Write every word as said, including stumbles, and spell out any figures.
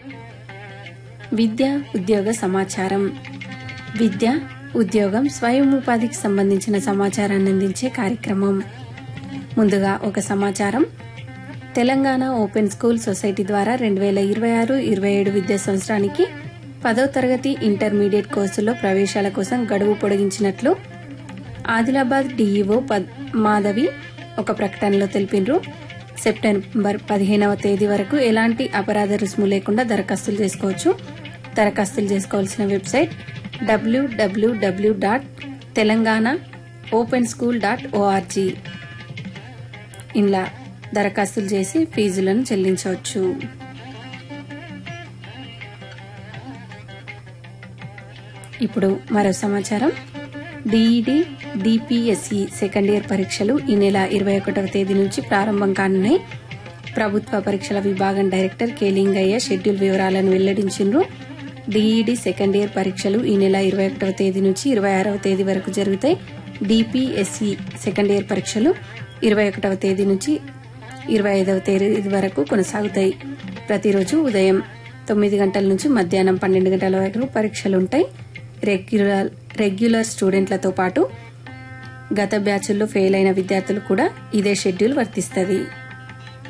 విద్య ఉద్యోగ సమాచారం. విద్య, ఉద్యోగం, స్వయం ఉపాధికి సంబంధించిన సమాచారాన్ని అందించే కార్యక్రమం. ముందుగా ఒక సమాచారం. తెలంగాణ ఓపెన్ స్కూల్ సొసైటీ ద్వారా రెండు వేల ఇరవై ఆరు ఇరవై ఏడు విద్యా సంవత్సరానికి పదో తరగతి ఇంటర్మీడియట్ కోర్సుల్లో ప్రవేశాల కోసం గడువు పొడిగించినట్లు ఆదిలాబాద్ డీఈఓ మాధవి ఒక ప్రకటనలో తెలిపినరు. సెప్టెంబర్ పదిహేనవ తేదీ వరకు ఎలాంటి అపరాధ రుసుము లేకుండా దరఖాస్తులు చేసుకోవచ్చు. దరఖాస్తులు చేసుకోవాల్సిన వెబ్సైట్ డబ్ల్యూడబ్ల్యూడబ్ల్యూ dot Telangana open school dot ORG. ఇలా దరఖాస్తులు చేసి ఫీజులను చెల్లించవచ్చు. ఇప్పుడు మరో సమాచారం. డిఈడి డిపిఎస్ఈ సెకండ్ ఇయర్ పరీక్షలు ఈ నెల ఇరవై ఒకటవ తేదీ నుంచి ప్రారంభం కానున్నాయి. ప్రభుత్వ పరీక్షల విభాగం డైరెక్టర్ కె లింగయ్య షెడ్యూల్ వివరాలను వెల్లడించారు. డిఈడి సెకండ్ ఇయర్ పరీక్షలు ఈ నెల ఇరవై ఒకటవ తేదీ నుంచి ఇరవై ఆరవ తేదీ వరకు జరుగుతాయి. డిపిఎస్ఈ సెకండ్ ఇయర్ పరీక్షలు ఇరవై ఒకటవ తేదీ నుంచి ఇరవై ఐదవ తేదీ వరకు కొనసాగుతాయి. ప్రతిరోజు ఉదయం తొమ్మిది గంటల నుంచి మధ్యాహ్నం పన్నెండు గంటల వరకు పరీక్షలుంటాయి. రెగ్యులర్ రెగ్యులర్ స్టూడెంట్లతో పాటు గత బ్యాచ్ల్లో ఫెయిల్ అయిన విద్యార్థులు కూడా ఇదే షెడ్యూల్ వర్తిస్తుంది.